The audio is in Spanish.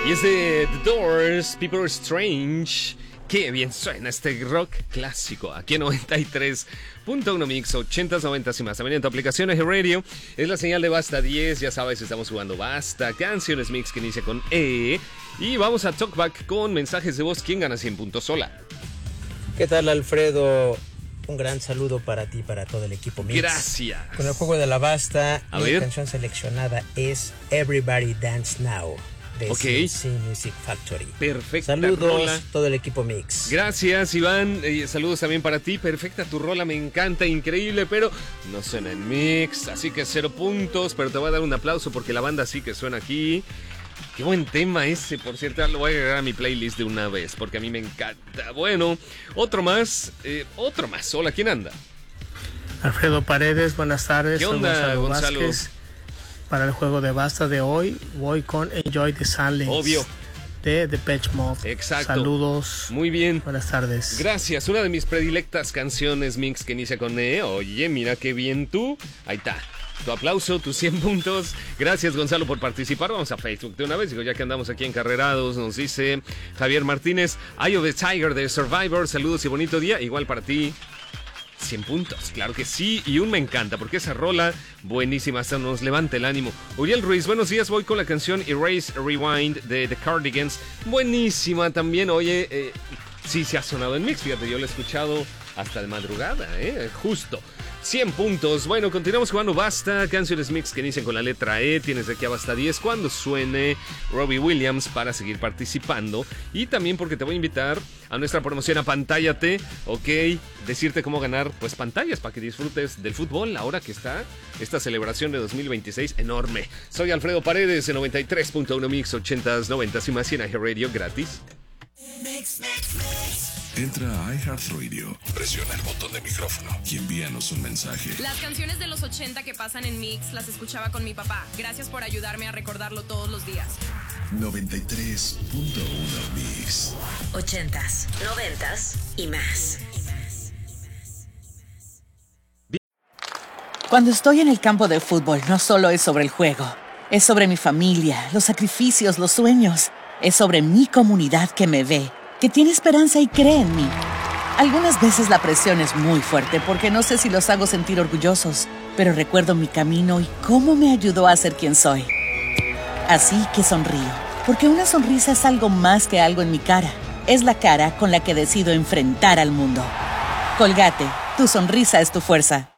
Y es de The Doors, People Are Strange. Qué bien suena este rock clásico. Aquí en 93.1 Mix, 80s, 90s y más. También en tu aplicación Eje Radio. Es la señal de Basta 10. Ya sabes, estamos jugando Basta. Canciones Mix que inicia con E. Y vamos a Talkback con mensajes de voz. ¿Quién gana 100 puntos sola? ¿Qué tal, Alfredo? Un gran saludo para ti, para todo el equipo Mix. Gracias. Con el juego de la Basta, A mi ver. canción seleccionada es Everybody Dance Now, de CNC Music Factory. Perfecta Saludos, rola. todo el equipo Mix. Gracias, Iván. Saludos también para ti. Perfecta tu rola, me encanta, increíble, pero no suena en Mix, así que 0 puntos. Pero te voy a dar un aplauso porque la banda sí que suena aquí. Qué buen tema ese, por cierto, lo voy a agregar a mi playlist de una vez, porque a mí me encanta. Bueno, otro más. Hola, ¿quién anda? Alfredo Paredes, buenas tardes. ¿Qué onda, Soy Gonzalo? Vázquez. Para el juego de Basta de hoy, voy con Enjoy the Silence. Obvio. De Depeche Mode. Exacto. Saludos. Muy bien. Buenas tardes. Gracias, una de mis predilectas canciones Mix que inicia con E. Oye, mira qué bien tú. Ahí está. Tu aplauso, tus 100 puntos. Gracias, Gonzalo, por participar. Vamos a Facebook de una vez. Digo, ya que andamos aquí encarrerados, nos dice Javier Martínez. Eye of the Tiger de Survivor. Saludos y bonito día. Igual para ti. 100 puntos, claro que sí. Y un me encanta, porque esa rola buenísima, hasta nos levanta el ánimo. Uriel Ruiz, buenos días. Voy con la canción Erase Rewind de The Cardigans. Buenísima también. Oye, sí se ha sonado en Mix. Fíjate, yo lo he escuchado hasta de madrugada, justo. 100 puntos. Bueno, continuamos jugando Basta. Canciones Mix que inician con la letra E. Tienes de aquí a Basta 10 cuando suene Robbie Williams para seguir participando. Y también porque te voy a invitar a nuestra promoción Apantállate. Ok, decirte cómo ganar pues pantallas para que disfrutes del fútbol ahora que está esta celebración de 2026 enorme. Soy Alfredo Paredes en 93.1 Mix, 80s, 90s y más en Eje Radio gratis. Entra a iHeartRadio, presiona el botón de micrófono y envíanos un mensaje. Las canciones de los 80 que pasan en Mix las escuchaba con mi papá. Gracias por ayudarme a recordarlo todos los días. 93.1 Mix. 80s, 90s y más. Cuando estoy en el campo de fútbol, no solo es sobre el juego. Es sobre mi familia, los sacrificios, los sueños. Es sobre mi comunidad que me ve, que tiene esperanza y cree en mí. Algunas veces la presión es muy fuerte porque no sé si los hago sentir orgullosos, pero recuerdo mi camino y cómo me ayudó a ser quien soy. Así que sonrío, porque una sonrisa es algo más que algo en mi cara. Es la cara con la que decido enfrentar al mundo. Colgate, tu sonrisa es tu fuerza.